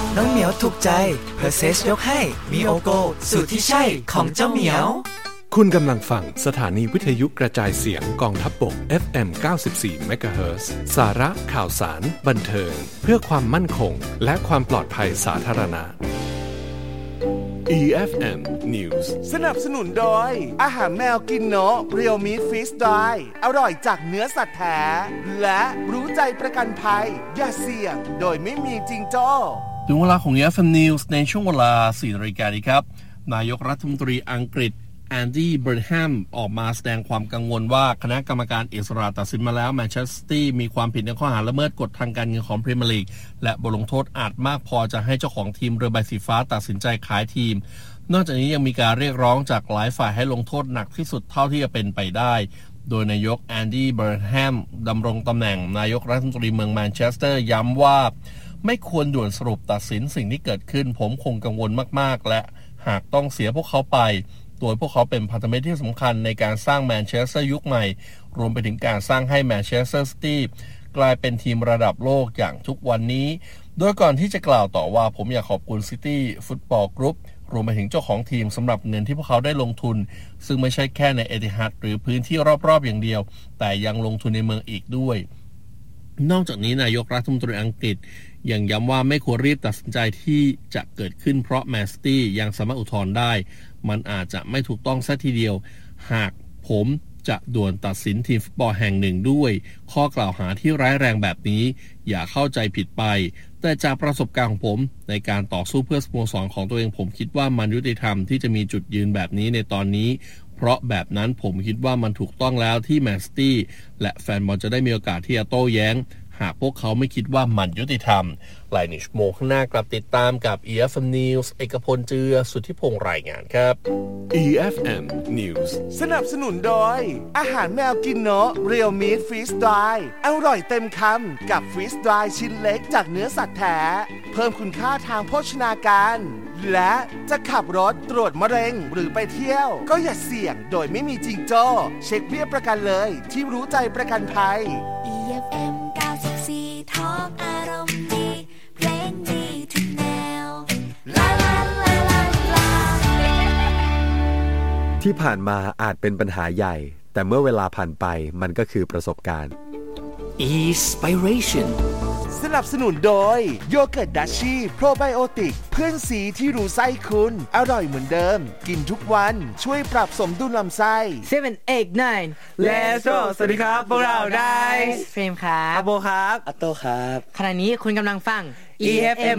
น้องเหมียวถูกใจเพอร์เซสยกให้มีโอโกสูตรที่ใช่ของเจ้าเหมียวคุณกำลังฟังสถานีวิทยุกระจายเสียงกองทัพบก FM 94 MHz สาระข่าวสารบันเทิงเพื่อความมั่นคงและความปลอดภัยสาธารณะ EFM News สนับสนุนโดยอาหารแมวกินเนาะเรียวมีทฟิชดายอร่อยจากเนื้อสัตว์แท้และรู้ใจประกันภัยอย่าเสี่ยงโดยไม่มีจิงโจ้ถึงเวลาของ EFM News ในช่วงเวลา 4 นาฬิกานี้ครับนายกรัฐมนตรีอังกฤษแอนดี้เบอร์แฮมออกมาแสดงความกังวลว่าคณะกรรมการอิสระตัดสินมาแล้วแมนเชสเตอร์ซิตี้มีความผิดในข้อหาละเมิดกฎทางการเงินของพรีเมียร์ลีกและบทลงโทษอาจมากพอจะให้เจ้าของทีมเรือใบสีฟ้าตัดสินใจขายทีมนอกจากนี้ยังมีการเรียกร้องจากหลายฝ่ายให้ลงโทษหนักที่สุดเท่าที่จะเป็นไปได้โดยนายกแอนดี้เบอร์แฮมดำรงตำแหน่งนายกรัฐมนตรีเมืองแมนเชสเตอร์ย้ำว่าไม่ควรด่วนสรุปตัดสินสิ่งที่เกิดขึ้นผมคงกังวลมากๆและหากต้องเสียพวกเขาไปโดยพวกเขาเป็นพันธมิตรที่สำคัญในการสร้างแมนเชสเตอร์ยุคใหม่รวมไปถึงการสร้างให้แมนเชสเตอร์ซิตี้กลายเป็นทีมระดับโลกอย่างทุกวันนี้โดยก่อนที่จะกล่าวต่อว่าผมอยากขอบคุณซิตี้ฟุตบอลกรุ๊ปรวมไปถึงเจ้าของทีมสำหรับเงินที่พวกเขาได้ลงทุนซึ่งไม่ใช่แค่ในเอติฮัดหรือพื้นที่รอบๆอย่างเดียวแต่ยังลงทุนในเมืองอีกด้วยนอกจากนี้นายกรัฐมนตรีอังกฤษยังย้ำว่าไม่ควรรีบตัดสินใจที่จะเกิดขึ้นเพราะแมนซิตี้ยังสามารถอุทธรณ์ได้มันอาจจะไม่ถูกต้องซะทีเดียวหากผมจะด่วนตัดสินทีมฟุตบอลแห่งหนึ่งด้วยข้อกล่าวหาที่ร้ายแรงแบบนี้อย่าเข้าใจผิดไปแต่จากประสบการณ์ของผมในการต่อสู้เพื่อสโมสรของตัวเองผมคิดว่ามันยุติธรรมที่จะมีจุดยืนแบบนี้ในตอนนี้เพราะแบบนั้นผมคิดว่ามันถูกต้องแล้วที่แมนซิตี้และแฟนบอลจะได้มีโอกาสที่จะโต้แย้งหากพวกเขาไม่คิดว่ามันยุติธรรมหลายชั่วโมงข้างหน้ากลับติดตามกับ EFM News เอกพลเจือสุทธิพงษ์รายงานครับ EFM News สนับสนุนโดยอาหารแมวกินเนาะเรียวมีทฟิชดายอร่อยเต็มคำกับฟิชดายชิ้นเล็กจากเนื้อสัตว์แท้เพิ่มคุณค่าทางโภชนาการและจะขับรถตรวจมะเร็งหรือไปเที่ยวก็อย่าเสี่ยงโดยไม่มีจิงโจ้เช็คเบี้ยประกันเลยที่รู้ใจประกันภัย EFM 94 Talk อารมณ์ดีเพลงดีทุกแนวลาลาลาลาลาที่ผ่านมาอาจเป็นปัญหาใหญ่แต่เมื่อเวลาผ่านไปมันก็คือประสบการณ์ Inspiration สนับสนุนโดยโยเกิร์ตดัชชี่โปรไบโอติกเพื่อนสีที่รู้ไส้คุณอร่อยเหมือนเดิมกินทุกวันช่วยปรับสมดุลลำไส้ 7 8 9 Let's go สวัสดีครับพวกเราได้เฟรมครับอาโบครับอัตโตครับขณะนี้คุณกำลังฟัง EFM